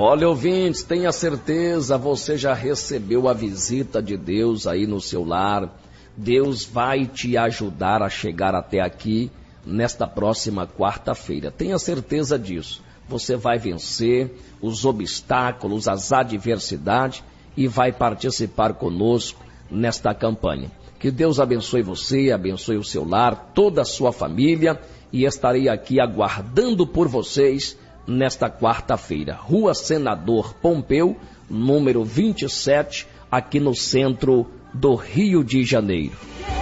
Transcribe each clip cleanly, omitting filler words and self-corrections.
Olha, ouvintes, tenha certeza, você já recebeu a visita de Deus aí no seu lar. Deus vai te ajudar a chegar até aqui nesta próxima quarta-feira. Tenha certeza disso. Você vai vencer os obstáculos, as adversidades e vai participar conosco nesta campanha. Que Deus abençoe você, abençoe o seu lar, toda a sua família, e estarei aqui aguardando por vocês nesta quarta-feira. Rua Senador Pompeu, número 27, aqui no centro do Rio de Janeiro.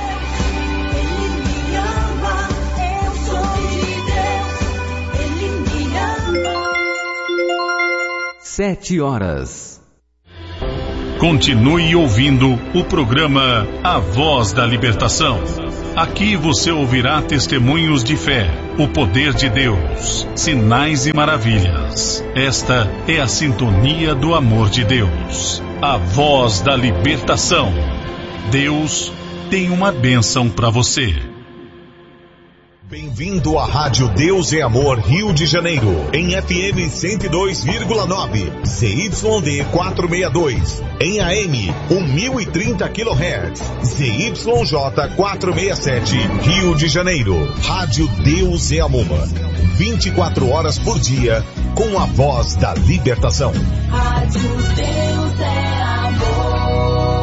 7h. Continue ouvindo o programa A Voz da Libertação. Aqui você ouvirá testemunhos de fé, o poder de Deus, sinais e maravilhas. Esta é a sintonia do amor de Deus. A Voz da Libertação. Deus tem uma bênção para você. Bem-vindo à Rádio Deus é Amor Rio de Janeiro, em FM 102,9, ZYD 462, em AM 1030 kHz, ZYJ 467, Rio de Janeiro. Rádio Deus é Amor, 24 horas por dia, com a voz da libertação. Rádio Deus é Amor.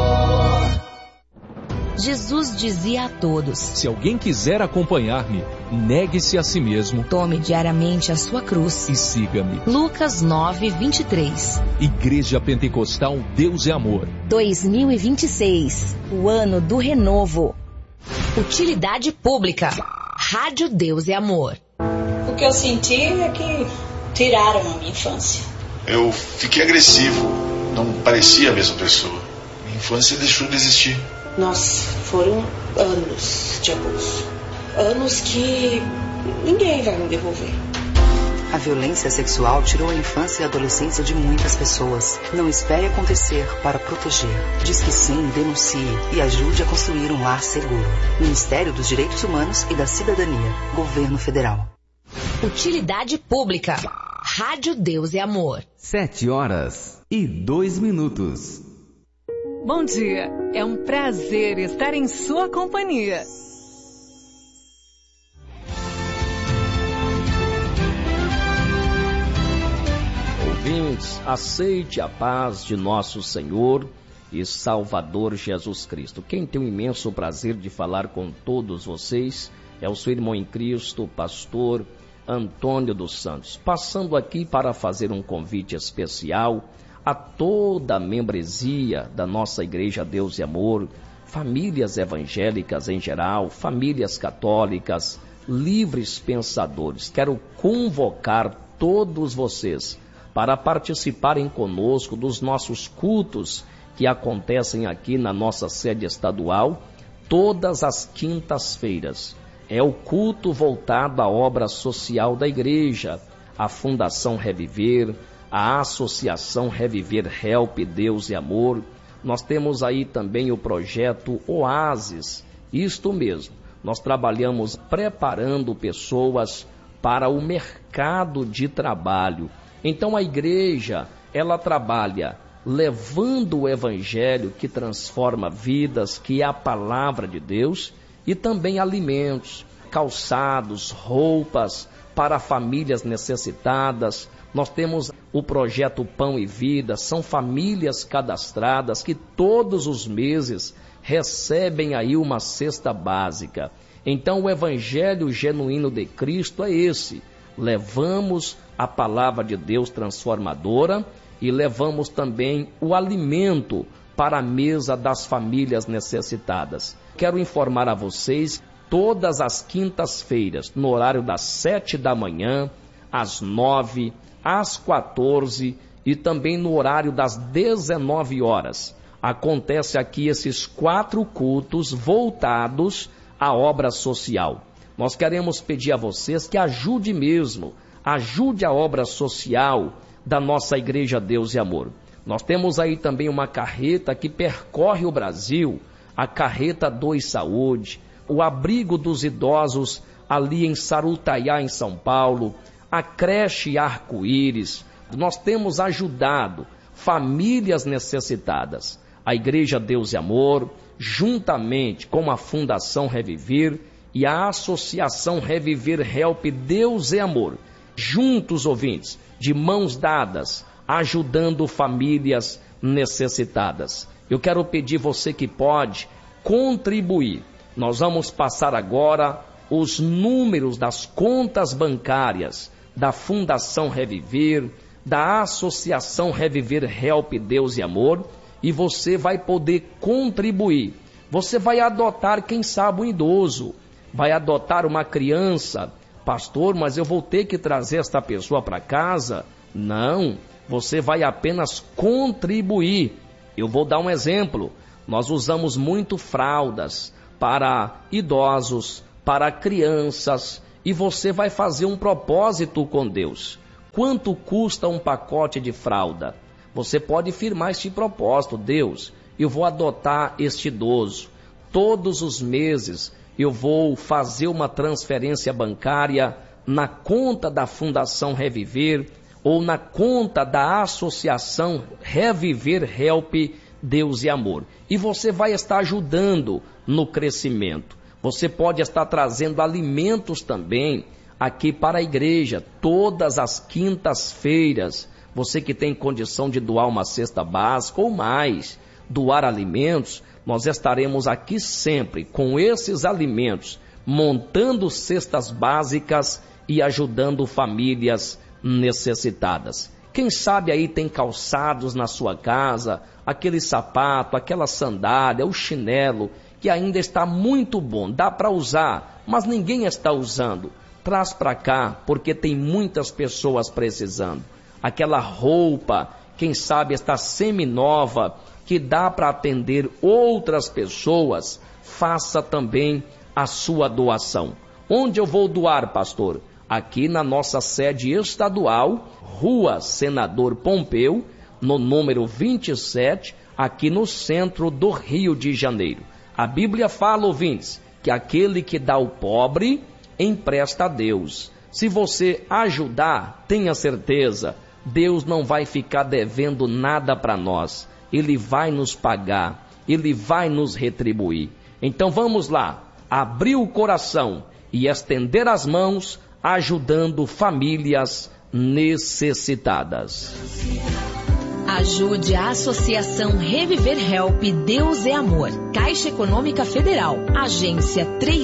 Jesus dizia a todos: se alguém quiser acompanhar-me, negue-se a si mesmo, tome diariamente a sua cruz e siga-me. Lucas 9:23. Igreja Pentecostal Deus é Amor 2026, o ano do renovo. Utilidade pública. Rádio Deus é Amor. O que eu senti é que tiraram a minha infância. Eu fiquei agressivo, não parecia a mesma pessoa. Minha infância deixou de existir. Nossa, foram anos de abuso. Anos que ninguém vai me devolver. A violência sexual tirou a infância e a adolescência de muitas pessoas. Não espere acontecer para proteger. Diz que sim, denuncie e ajude a construir um lar seguro. Ministério dos Direitos Humanos e da Cidadania. Governo Federal. Utilidade pública. Rádio Deus é Amor. 7h02. Bom dia, é um prazer estar em sua companhia. Ouvintes, aceite a paz de nosso Senhor e Salvador Jesus Cristo. Quem tem o imenso prazer de falar com todos vocês é o seu irmão em Cristo, pastor Antônio dos Santos, passando aqui para fazer um convite especial a toda a membresia da nossa Igreja Deus e Amor, famílias evangélicas em geral, famílias católicas, livres pensadores. Quero convocar todos vocês para participarem conosco dos nossos cultos que acontecem aqui na nossa sede estadual, todas as quintas-feiras. É o culto voltado à obra social da igreja, a Fundação Reviver, a Associação Reviver Help Deus e Amor. Nós temos aí também o projeto Oásis. Isto mesmo, nós trabalhamos preparando pessoas para o mercado de trabalho. Então a igreja, ela trabalha levando o evangelho que transforma vidas, que é a palavra de Deus, e também alimentos, calçados, roupas para famílias necessitadas. Nós temos o projeto Pão e Vida, são famílias cadastradas que todos os meses recebem aí uma cesta básica. Então o evangelho genuíno de Cristo é esse. Levamos a palavra de Deus transformadora e levamos também o alimento para a mesa das famílias necessitadas. Quero informar a vocês, todas as quintas-feiras, no horário das 7 da manhã, às 9, às 14 e também no horário das 19 horas. Acontece aqui esses 4 cultos voltados à obra social. Nós queremos pedir a vocês que ajude mesmo, ajude a obra social da nossa Igreja Deus e Amor. Nós temos aí também uma carreta que percorre o Brasil, a carreta 2 Saúde, o abrigo dos idosos ali em Sarutaiá, em São Paulo, a creche Arco-Íris. nós temos ajudado famílias necessitadas. A Igreja Deus e Amor, juntamente com a Fundação Reviver e a Associação Reviver Help Deus e Amor, juntos, ouvintes, de mãos dadas, ajudando famílias necessitadas. Eu quero pedir você que pode contribuir. Nós vamos passar agora os números das contas bancárias da Fundação Reviver, da Associação Reviver Help Deus e Amor, e você vai poder contribuir. Você vai adotar, quem sabe, um idoso, vai adotar uma criança. Pastor, mas eu vou ter que trazer esta pessoa para casa? Não, você vai apenas contribuir. Eu vou dar um exemplo. Nós usamos muito fraldas para idosos, para crianças, e você vai fazer um propósito com Deus. Quanto custa um pacote de fralda? Você pode firmar este propósito. Deus, eu vou adotar este idoso. Todos os meses eu vou fazer uma transferência bancária na conta da Fundação Reviver ou na conta da Associação Reviver Help Deus e Amor. E você vai estar ajudando no crescimento. Você pode estar trazendo alimentos também aqui para a igreja, todas as quintas-feiras. Você que tem condição de doar uma cesta básica ou mais, doar alimentos, nós estaremos aqui sempre com esses alimentos, montando cestas básicas e ajudando famílias necessitadas. Quem sabe aí tem calçados na sua casa, aquele sapato, aquela sandália, o chinelo, que ainda está muito bom, dá para usar, mas ninguém está usando. Traz para cá, porque tem muitas pessoas precisando. Aquela roupa, quem sabe está semi-nova, que dá para atender outras pessoas, faça também a sua doação. Onde eu vou doar, pastor? Aqui na nossa sede estadual, Rua Senador Pompeu, no número 27, aqui no centro do Rio de Janeiro. A Bíblia fala, ouvintes, que aquele que dá ao pobre, empresta a Deus. Se você ajudar, tenha certeza, Deus não vai ficar devendo nada para nós. Ele vai nos pagar, Ele vai nos retribuir. Então vamos lá, abrir o coração e estender as mãos, ajudando famílias necessitadas. Ajude a Associação Reviver Help Deus é Amor. Caixa Econômica Federal. Agência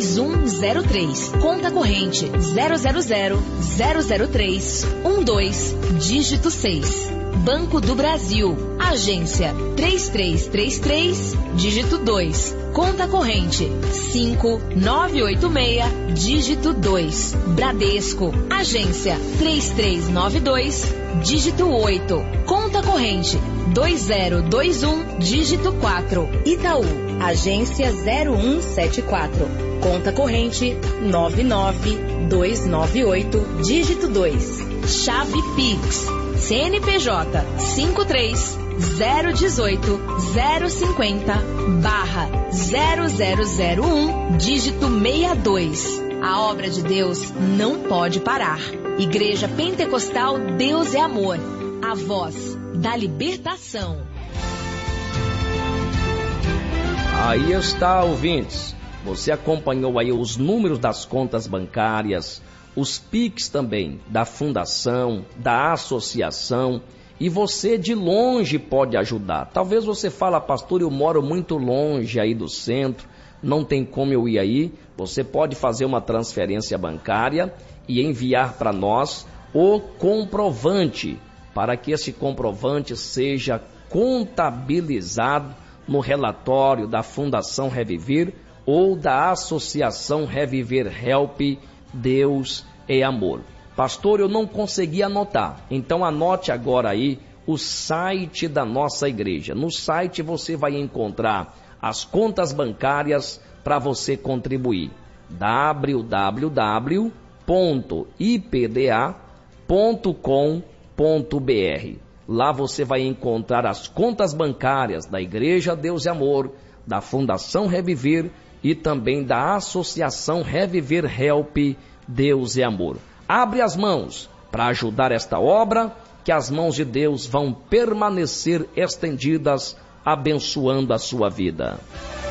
3103. Conta corrente 000-003-12, dígito 6. Banco do Brasil. Agência 3333, dígito 2. Conta corrente 5986, dígito 2. Bradesco. Agência 3392, dígito 8. Conta corrente 2021, dígito 4. Itaú. Agência 0174. Conta corrente 99298, dígito 2. Chave Pix. CNPJ 53-018-050-0001, dígito 62. A obra de Deus não pode parar. Igreja Pentecostal Deus é Amor. A voz da libertação. Aí está, ouvintes. Você acompanhou aí os números das contas bancárias, os PIX também, da fundação, da associação, e você de longe pode ajudar. Talvez você fale, pastor, eu moro muito longe aí do centro, não tem como eu ir aí. Você pode fazer uma transferência bancária e enviar para nós o comprovante, para que esse comprovante seja contabilizado no relatório da Fundação Reviver ou da Associação Reviver Help Deus é Amor. Pastor, eu não consegui anotar. Então anote agora aí o site da nossa igreja. No site você vai encontrar as contas bancárias para você contribuir. www.ipda.com.br. Lá você vai encontrar as contas bancárias da Igreja Deus e Amor, da Fundação Reviver e também da Associação Reviver Help Deus e Amor. Abre as mãos para ajudar esta obra que as mãos de Deus vão permanecer estendidas, abençoando a sua vida.